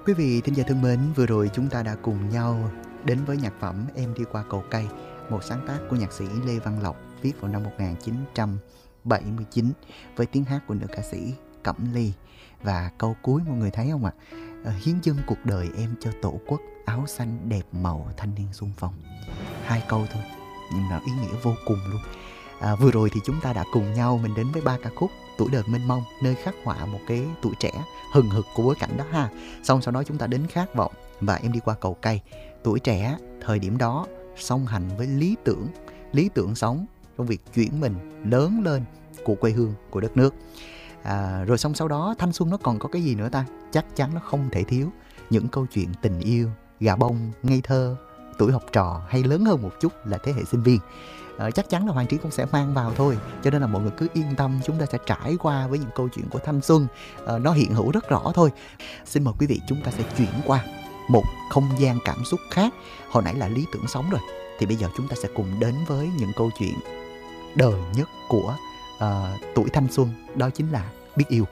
Quý vị thính giả thân mến, vừa rồi chúng ta đã cùng nhau đến với nhạc phẩm Em đi qua cầu cây, một sáng tác của nhạc sĩ Lê Văn Lộc viết vào năm 1979 với tiếng hát của nữ ca sĩ Cẩm Ly. Và câu cuối mọi người thấy không ạ? Hiến dâng cuộc đời em cho tổ quốc, áo xanh đẹp màu thanh niên xung phong. Hai câu thôi nhưng mà ý nghĩa vô cùng luôn. Vừa rồi thì chúng ta đã cùng nhau mình đến với 3 ca khúc Tuổi đời mênh mông, nơi khắc họa một cái tuổi trẻ hừng hực của bối cảnh đó ha. Sau đó chúng ta đến Khát vọng và Em đi qua cầu cây. Tuổi trẻ thời điểm đó song hành với lý tưởng sống trong việc chuyển mình lớn lên của quê hương, của đất nước. Rồi sau đó thanh xuân nó còn có cái gì nữa ta? Chắc chắn nó không thể thiếu những câu chuyện tình yêu, gà bông, ngây thơ, tuổi học trò hay lớn hơn một chút là thế hệ sinh viên. Chắc chắn là Hoàng Trí cũng sẽ mang vào thôi. Cho nên là mọi người cứ yên tâm, chúng ta sẽ trải qua với những câu chuyện của thanh xuân. Nó hiện hữu rất rõ thôi. Xin mời quý vị chúng ta sẽ chuyển qua một không gian cảm xúc khác. Hồi nãy là lý tưởng sống rồi, thì bây giờ chúng ta sẽ cùng đến với những câu chuyện đời nhất của tuổi thanh xuân. Đó chính là biết yêu.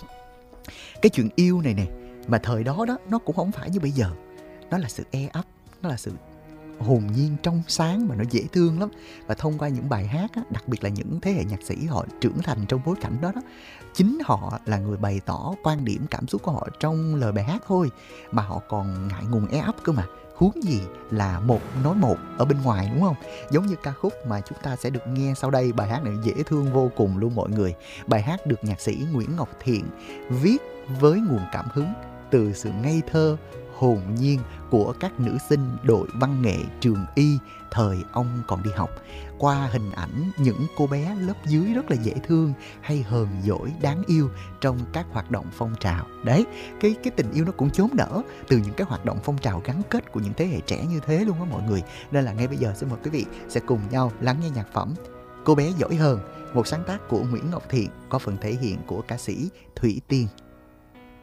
Cái chuyện yêu này nè, mà thời đó nó cũng không phải như bây giờ. Nó là sự e ấp, nó là sự hồn nhiên trong sáng mà nó dễ thương lắm. Và thông qua những bài hát á, đặc biệt là những thế hệ nhạc sĩ họ trưởng thành trong bối cảnh đó, chính họ là người bày tỏ quan điểm cảm xúc của họ trong lời bài hát thôi, mà họ còn ngại ngùng e ấp cơ mà, huống gì là một nói một ở bên ngoài, đúng không? Giống như ca khúc mà chúng ta sẽ được nghe sau đây, bài hát này dễ thương vô cùng luôn mọi người. Bài hát được nhạc sĩ Nguyễn Ngọc Thiện viết với nguồn cảm hứng từ sự ngây thơ, hồn nhiên của các nữ sinh đội văn nghệ trường Y thời ông còn đi học, qua hình ảnh những cô bé lớp dưới rất là dễ thương hay hờn dỗi đáng yêu trong các hoạt động phong trào. Đấy, cái tình yêu nó cũng chốn nở từ những cái hoạt động phong trào gắn kết của những thế hệ trẻ như thế luôn á mọi người. Nên là ngay bây giờ xin mời quý vị sẽ cùng nhau lắng nghe nhạc phẩm Cô bé giỏi hơn, một sáng tác của Nguyễn Ngọc Thiện, có phần thể hiện của ca sĩ Thủy Tiên.